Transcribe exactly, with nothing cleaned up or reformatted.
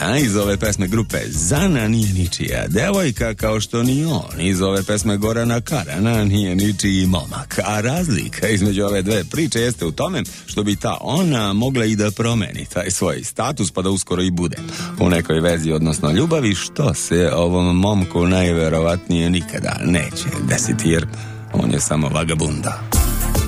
a, iz ove pesme grupe Zana nije ničija devojka, kao što ni on iz ove pesme Gorana Karana nije ničiji momak. A razlika između ove dve priče jeste u tome što bi ta ona mogla i da promeni taj svoj status pa da uskoro i bude u nekoj vezi, odnosno ljubavi, što se ovom momku najverovatnije nikada neće desiti, jer on je samo vagabunda.